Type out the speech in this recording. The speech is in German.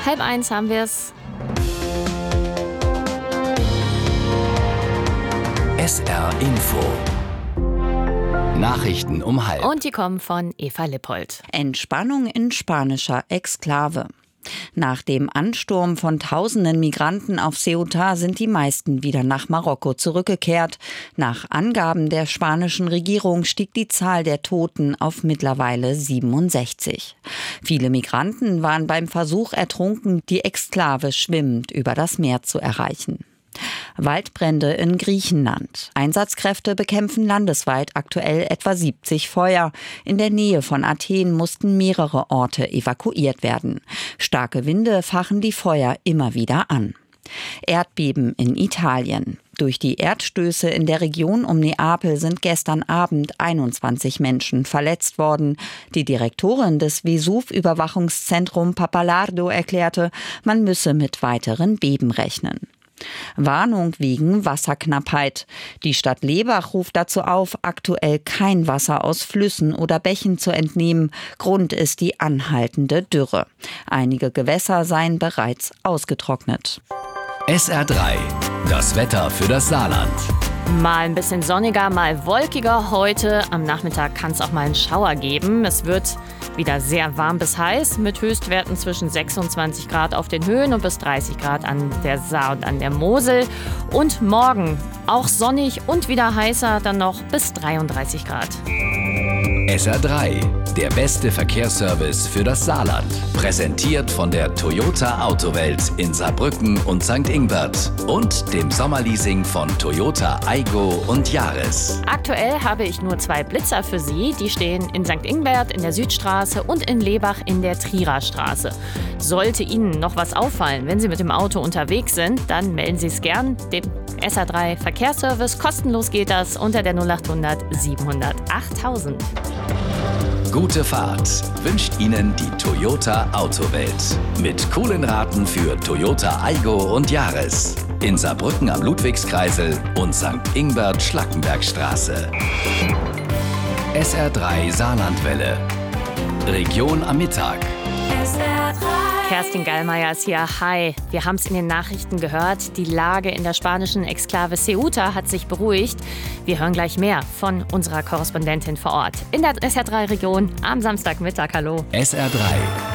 12:30 haben wir es. SR Info. Nachrichten um 12:30. Und die kommen von Eva Lippold. Entspannung in spanischer Exklave. Nach dem Ansturm von tausenden Migranten auf Ceuta sind die meisten wieder nach Marokko zurückgekehrt. Nach Angaben der spanischen Regierung stieg die Zahl der Toten auf mittlerweile 67. Viele Migranten waren beim Versuch ertrunken, die Exklave schwimmend über das Meer zu erreichen. Waldbrände in Griechenland. Einsatzkräfte bekämpfen landesweit aktuell etwa 70 Feuer. In der Nähe von Athen mussten mehrere Orte evakuiert werden. Starke Winde fachen die Feuer immer wieder an. Erdbeben in Italien. Durch die Erdstöße in der Region um Neapel sind gestern Abend 21 Menschen verletzt worden. Die Direktorin des Vesuv-Überwachungszentrum Pappalardo erklärte, man müsse mit weiteren Beben rechnen. Warnung wegen Wasserknappheit. Die Stadt Lebach ruft dazu auf, aktuell kein Wasser aus Flüssen oder Bächen zu entnehmen. Grund ist die anhaltende Dürre. Einige Gewässer seien bereits ausgetrocknet. SR3. Das Wetter für das Saarland. Mal ein bisschen sonniger, mal wolkiger. Heute am Nachmittag kann es auch mal einen Schauer geben. Es wird wieder sehr warm bis heiß mit Höchstwerten zwischen 26 Grad auf den Höhen und bis 30 Grad an der Saar und an der Mosel. Und morgen auch sonnig und wieder heißer, dann noch bis 33 Grad. SR3. Der beste Verkehrsservice für das Saarland. Präsentiert von der Toyota Autowelt in Saarbrücken und St. Ingbert und dem Sommerleasing von Toyota Aygo und Yaris. Aktuell habe ich nur 2 Blitzer für Sie. Die stehen in St. Ingbert in der Südstraße und in Lebach in der Trierer Straße. Sollte Ihnen noch was auffallen, wenn Sie mit dem Auto unterwegs sind, dann melden Sie es gern dem SR3 Verkehrsservice. Kostenlos geht das unter der 0800 700 8000. Gute Fahrt wünscht Ihnen die Toyota Autowelt. Mit coolen Raten für Toyota Aygo und Yaris. In Saarbrücken am Ludwigskreisel und St. Ingbert Schlackenbergstraße. SR3 Saarlandwelle. Region am Mittag. SR3. Kerstin Gallmeier ist hier. Hi. Wir haben es in den Nachrichten gehört. Die Lage in der spanischen Exklave Ceuta hat sich beruhigt. Wir hören gleich mehr von unserer Korrespondentin vor Ort in der SR3-Region am Samstagmittag. Hallo. SR3.